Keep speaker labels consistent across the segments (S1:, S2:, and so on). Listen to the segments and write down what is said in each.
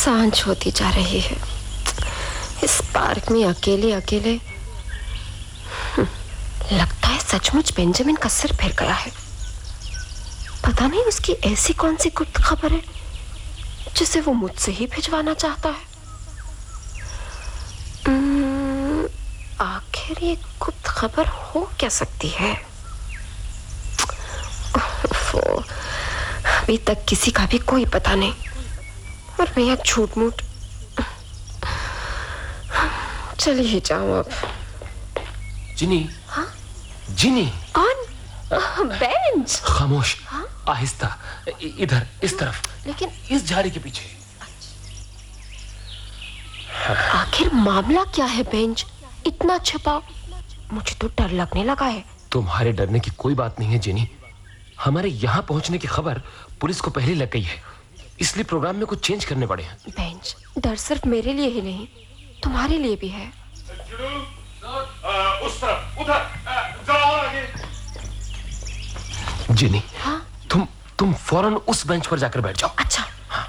S1: सांझ होती जा रही है। इस पार्क में अकेले अकेले। लगता है सचमुच बेंजामिन का सिर फिर गया है। पता नहीं उसकी ऐसी कौन सी गुप्त खबर है जिसे वो मुझसे ही भिजवाना चाहता है। आखिर ये गुप्त खबर हो क्या सकती है? अभी तक किसी का भी कोई पता नहीं और मैं यहाँ झूठ मूठ चली ही जाऊं अब।
S2: जिनी।
S1: हाँ?
S2: जिनी।
S1: कौन? बेंच।
S2: खामोश।
S1: हाँ?
S2: आहिस्ता। इधर, इस तरफ।
S1: लेकिन
S2: इस झाड़ी के पीछे।
S1: आखिर मामला क्या है बेंच? इतना छिपा, मुझे तो डर लगने लगा है।
S2: तुम्हारे डरने की कोई बात नहीं है जिनी। हमारे यहाँ पहुंचने की खबर पुलिस को पहले लग गई है, इसलिए प्रोग्राम में कुछ चेंज करने पड़े हैं।
S1: बेंच, डर सिर्फ मेरे लिए ही नहीं, तुम्हारे लिए भी है।
S3: उस तरफ, उधर, जाओ आगे।
S2: जिनी।
S1: हाँ?
S2: तुम फौरन उस बेंच पर जाकर बैठ जाओ।
S1: अच्छा।
S2: हाँ।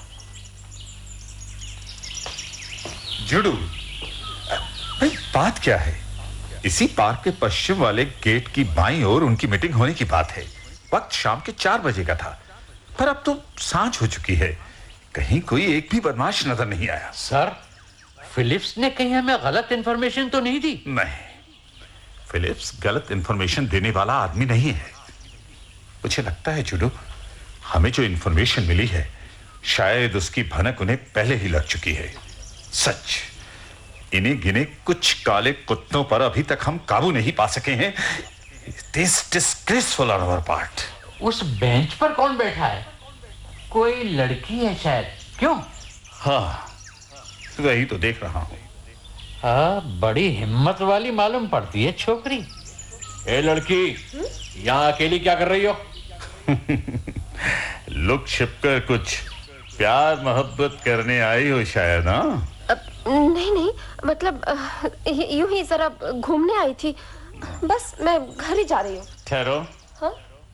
S3: जुडू, भाई बात क्या है? इसी पार्क के पश्चिम वाले गेट की बाईं ओर उनकी मीटिंग होने की बात है। वक्त शाम के 4 बजे का था, पर अब तो सांझ हो चुकी है। कहीं कोई एक भी बदमाश नजर नहीं आया।
S4: सर, फिलिप्स ने कहीं हमें गलत इंफॉर्मेशन तो नहीं दी?
S3: नहीं, फिलिप्स गलत इंफॉर्मेशन देने वाला आदमी नहीं है। मुझे लगता है जुडू, हमें जो इंफॉर्मेशन मिली है शायद उसकी भनक उन्हें पहले ही लग चुकी है। सच, इन्हें गिने कुछ काले कुत्तों पर अभी तक हम काबू नहीं पा सके हैं। This disgraceful on our part.
S4: उस बेंच पर कौन बैठा है? कोई लड़की है शायद, क्यों?
S3: हाँ, वही तो देख रहा हूं।
S4: हाँ, बड़ी हिम्मत वाली मालूम पड़ती है छोकरी। ए लड़की, यहाँ अकेली क्या कर रही हो?
S3: लुक छिपकर कुछ प्यार मोहब्बत करने आई हो शायद। हाँ,
S1: नहीं, मतलब यूं ही जरा घूमने आई थी। बस मैं घर ही जा रही हूँ।
S3: ठहरो।
S1: हाँ?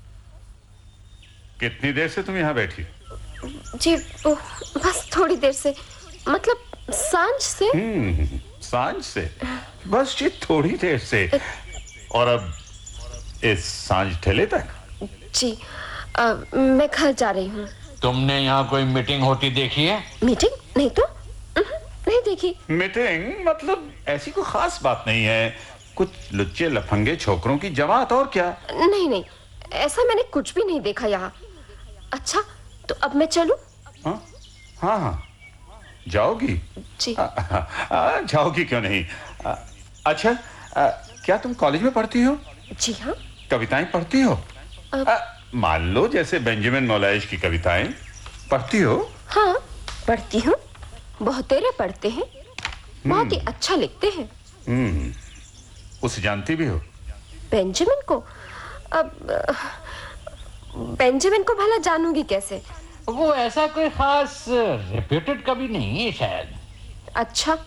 S3: कितनी देर से तुम यहाँ बैठी?
S1: जी बस थोड़ी देर से, मतलब सांझ से।
S3: सांझ से? बस जी थोड़ी देर से। और अब इस सांझ ढले तक?
S1: जी मैं घर जा रही हूँ।
S4: तुमने यहाँ कोई मीटिंग होती देखी है?
S1: मीटिंग? नहीं तो नहीं देखी।
S3: मीटिंग मतलब ऐसी कोई खास बात नहीं है, कुछ लुच्चे लफंगे छोकरों की जमात, और क्या।
S1: नहीं, ऐसा मैंने कुछ भी नहीं देखा यहाँ। अच्छा, तो अब मैं चलूं?
S3: हाँ, जाओगी?
S1: जी।
S3: जाओगी क्यों नहीं। अच्छा, क्या तुम कॉलेज में पढ़ती हो?
S1: जी हाँ।
S3: कविताएं पढ़ती हो? मान लो जैसे बेंजामिन मौलाइश की कविताएं पढ़ती हो?
S1: हाँ, पढ़ती हूँ। बहुतेरे पढ़ते हैं, बहुत ही अच्छा लिखते हैं।
S3: उसे जानती भी हो?
S1: बेंजामिन को? अब बेंजामिन को भला जानूंगी कैसे?
S4: वो ऐसा कोई खास रेप्यूटेड कवि नहीं है शायद।
S1: अच्छा,